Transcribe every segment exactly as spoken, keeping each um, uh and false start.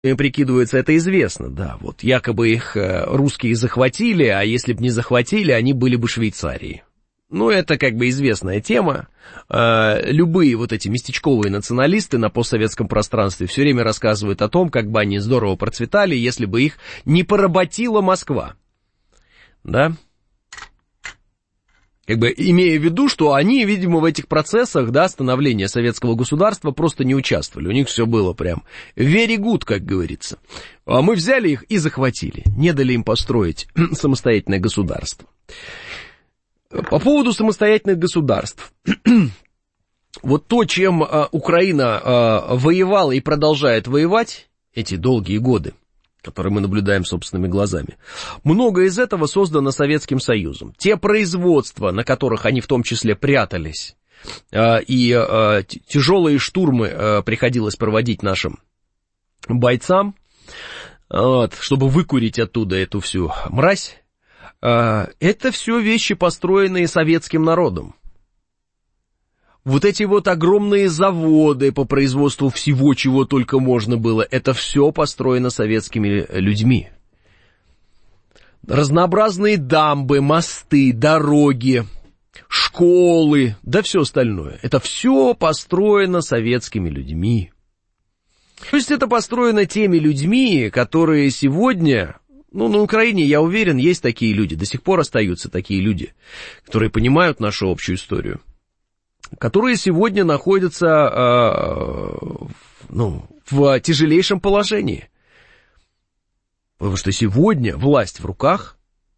прикидываются, это известно, да, вот якобы их русские захватили, а если бы не захватили, они были бы Швейцарией. Ну, это как бы известная тема. Любые вот эти местечковые националисты на постсоветском пространстве все время рассказывают о том, как бы они здорово процветали, если бы их не поработила Москва. Да? Как бы имея в виду, что они, видимо, в этих процессах, да, становления советского государства просто не участвовали. У них все было прям very good, как говорится. А мы взяли их и захватили, не дали им построить самостоятельное государство. По поводу самостоятельных государств. Вот то, чем а, Украина а, воевала и продолжает воевать эти долгие годы, которые мы наблюдаем собственными глазами, многое из этого создано Советским Союзом. Те производства, на которых они в том числе прятались, а, и а, тяжелые штурмы а, приходилось проводить нашим бойцам, вот, чтобы выкурить оттуда эту всю мразь, это все вещи, построенные советским народом. Вот эти вот огромные заводы по производству всего, чего только можно было, это все построено советскими людьми. Разнообразные дамбы, мосты, дороги, школы, да все остальное. Это все построено советскими людьми. То есть это построено теми людьми, которые сегодня... Ну, на Украине, я уверен, есть такие люди, до сих пор остаются такие люди, которые понимают нашу общую историю, которые сегодня находятся, э, ну, в тяжелейшем положении. Потому что сегодня власть в руках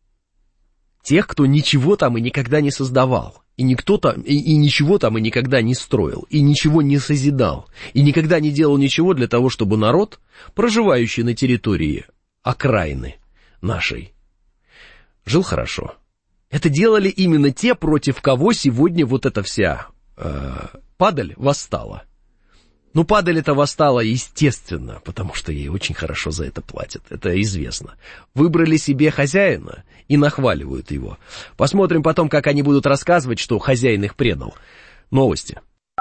тех, кто ничего там и никогда не создавал, и никто там, и, и ничего там и никогда не строил, и ничего не созидал, и никогда не делал ничего для того, чтобы народ, проживающий на территории окраины нашей, жил хорошо. Это делали именно те, против кого сегодня вот эта вся э, падаль восстала. Ну, падаль-то восстала, естественно, потому что ей очень хорошо за это платят, это известно. Выбрали себе хозяина и нахваливают его. Посмотрим потом, как они будут рассказывать, что хозяин их предал. Новости.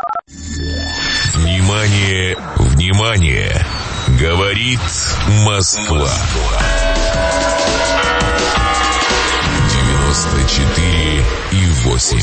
Внимание, внимание! Говорит Москва. девяносто четыре и восемь.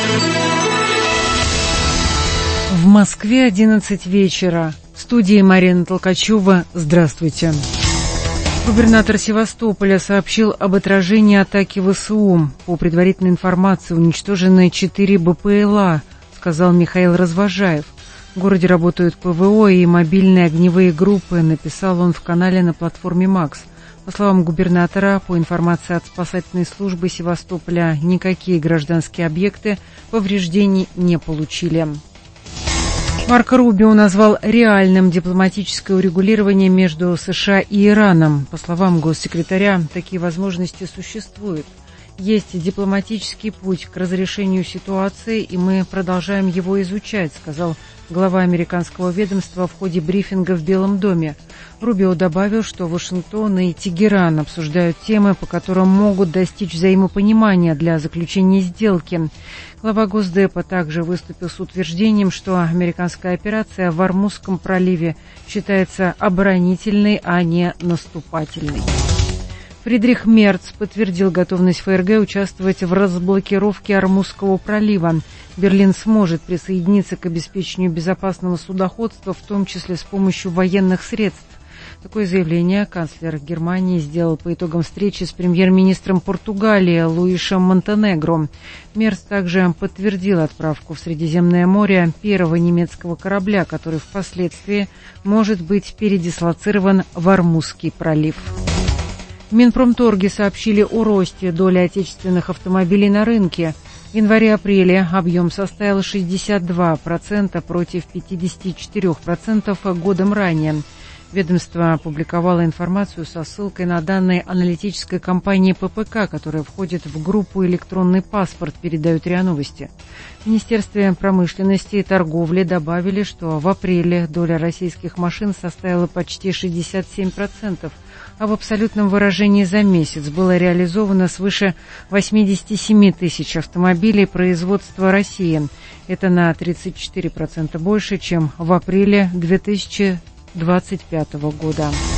В Москве одиннадцать вечера. В студии Марина Толкачева. Здравствуйте. Губернатор Севастополя сообщил об отражении атаки ВСУ. По предварительной информации уничтожены четыре БПЛА, сказал Михаил Развожаев. В городе работают ПВО и мобильные огневые группы, написал он в канале на платформе «Макс». По словам губернатора, по информации от спасательной службы Севастополя, никакие гражданские объекты повреждений не получили. Марко Рубио назвал реальным дипломатическое урегулирование между США и Ираном. По словам госсекретаря, такие возможности существуют. Есть дипломатический путь к разрешению ситуации, и мы продолжаем его изучать, сказал глава американского ведомства в ходе брифинга в Белом доме. Рубио добавил, что Вашингтон и Тегеран обсуждают темы, по которым могут достичь взаимопонимания для заключения сделки. Глава Госдепа также выступил с утверждением, что американская операция в Ормузском проливе считается оборонительной, а не наступательной. Фридрих Мерц подтвердил готовность ФРГ участвовать в разблокировке Ормузского пролива. Берлин сможет присоединиться к обеспечению безопасного судоходства, в том числе с помощью военных средств. Такое заявление канцлер Германии сделал по итогам встречи с премьер-министром Португалии Луишем Монтенегро. Мерц также подтвердил отправку в Средиземное море первого немецкого корабля, который впоследствии может быть передислоцирован в Ормузский пролив. В Минпромторге сообщили о росте доли отечественных автомобилей на рынке. В январе-апреле объем составил шестьдесят два процента против пятьдесят четыре процента годом ранее. Ведомство опубликовало информацию со ссылкой на данные аналитической компании ППК, которая входит в группу «Электронный паспорт», передают РИА Новости. В Министерстве промышленности и торговли добавили, что в апреле доля российских машин составила почти шестьдесят семь процентов, а в абсолютном выражении за месяц было реализовано свыше восемьдесят семь тысяч автомобилей производства России. Это на тридцать четыре процента больше, чем в апреле две тысячи двадцать пятого года.